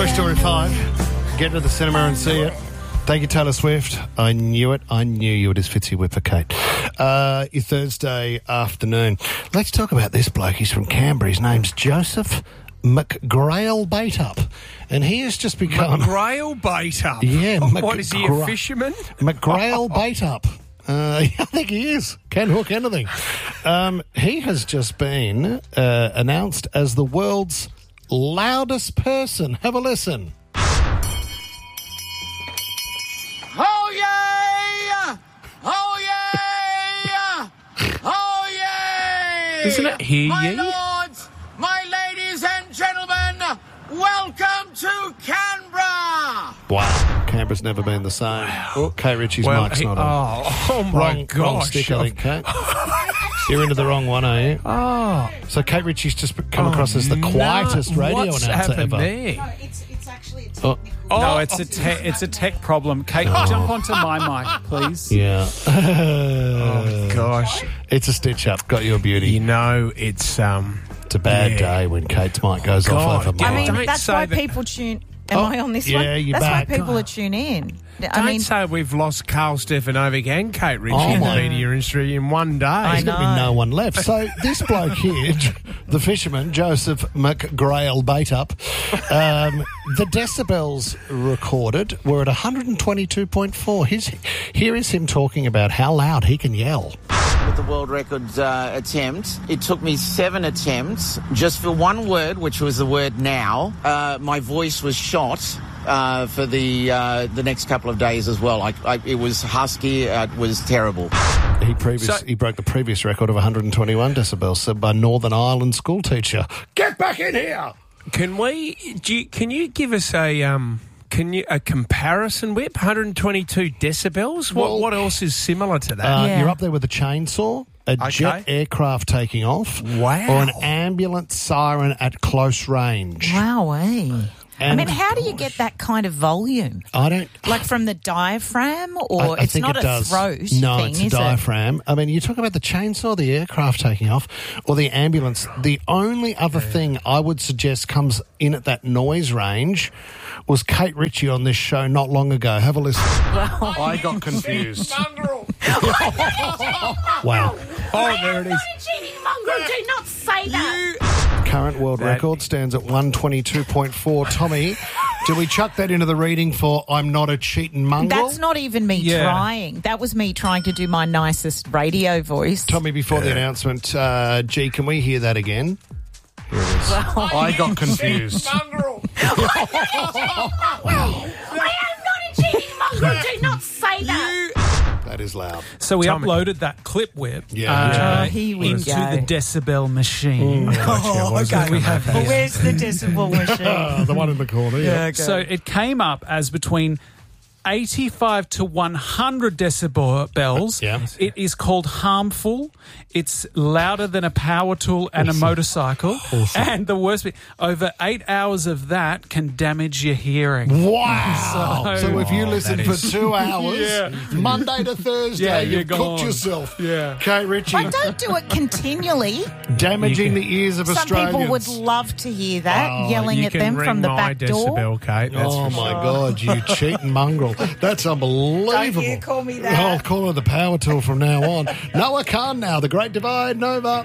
Toy Story 5. Get to the cinema and see it. Thank you, Taylor Swift. I knew it. I knew you. It is Fitzy Whipper, Kate. Your Thursday afternoon. Let's talk about this bloke. He's from Canberra. His name's Joseph McGrail Baitup. And he has just become... McGrail Baitup? Yeah. What, is he a fisherman? McGrail Baitup. I think he is. Can hook anything. He has just been announced as the world's loudest person. Have a listen. Oh, yeah! Oh, yeah! Oh, yeah! Isn't it hear My ye? lords, my ladies and gentlemen, welcome to Canberra! Wow. Canberra's never been the same. Oh, Kate Ritchie's mic's not on. Oh my Wrong gosh. stick, I think, Kate. You're into the wrong one, are you? Oh. So Kate Ritchie's just come across as the quietest radio What's announcer happened ever. there? No, it's actually a Oh. technical. No, it's a tech problem. Kate, jump onto my mic, please. Yeah. Oh, gosh. It's a stitch up. Got you a beauty. You know, it's... It's a bad day when Kate's mic goes off over God, I mine. mean, Don't that's say why that- people tune. Am Oh, I on this yeah, one? you're That's back. why people are tuning in. Don't say we've lost Carl Stefanovic and Kate Ritchie Oh, in the my. media industry in one day. There's going to be know. no one left. So this bloke here, the fisherman, Joseph McGrail Baitup, the decibels recorded were at 122.4. Here is him talking about how loud he can yell. With the world record attempt, it took me 7 attempts just for one word, which was the word now. My voice was shot for the next couple of days as well. It was husky. It was terrible. He broke the previous record of 121 decibels set by Northern Ireland school teacher. Get back in here! Can you give us a comparison whip? 122 decibels? Well- What else is similar to that? Yeah. You're up there with a chainsaw, a jet aircraft taking off, Wow. or an ambulance siren at close range. Wow, I And- mean, how do you get that kind of volume? I don't... Like from the diaphragm, or I it's think not it a does. throat No, thing, it's a is it? diaphragm. I mean, you talk about the chainsaw, the aircraft taking off, or the ambulance. The only other thing I would suggest comes in at that noise range was Kate Ritchie on this show not long ago. Have a listen. I got confused. Wow. Oh, there it is. Cheating mongrel, do not say that. Current world record stands at 122.4. Tommy, do we chuck that into the reading for I'm not a cheating mongrel? That's not even me Yeah. trying. That was me trying to do my nicest radio voice. Tommy, before the announcement, G, can we hear that again? Here it is. I got confused. I am not a cheating mongrel, do not say that. That is loud. So we Tommy. uploaded that clip whip Yeah. Here we into go. the decibel machine. Okay, we have Well, here. where's the decibel machine? The one in the corner, yeah. So it came up as between 85 to 100 decibels. Yeah. It is called harmful. It's louder than a power tool and a motorcycle. And the worst bit, over 8 hours of that can damage your hearing. Wow. So if you listen that for is- 2 hours, Monday to Thursday, Yeah, you're you've cooked gone. yourself. Yeah. Kate Ritchie, But don't do it continually. damaging the ears of Some Australians. people would love to hear that, Oh, yelling You at can them ring from the my back door. decibel, Kate. That's Oh, for my sure. God, you cheating mongrel. That's unbelievable. Don't you call me that. I'll call her the power tool from now on. Noah Khan now, the Great Divide, Nova.